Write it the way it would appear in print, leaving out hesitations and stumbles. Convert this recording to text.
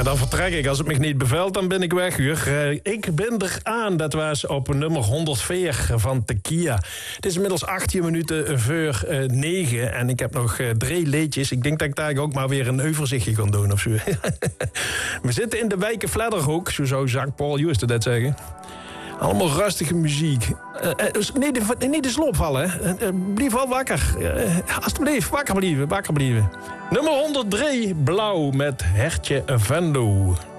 Ja, dan vertrek ik. Als het me niet bevelt, dan ben ik weg, hoor. Ik ben er aan. Dat was op nummer 104 van Tequila. Het is inmiddels 18 minuten voor 9. En ik heb nog 3 liedjes. Ik denk dat ik daar ook maar weer een overzichtje kan doen of zo. We zitten in de wijken Vledderhoek. Zo zou Jacques-Paul Juster dat zeggen. Allemaal rustige muziek. Niet de sloop vallen, hè. Blijf wel wakker. Alsjeblieft, wakker blijven. Nummer 103, Blauw met Hertje Vendo.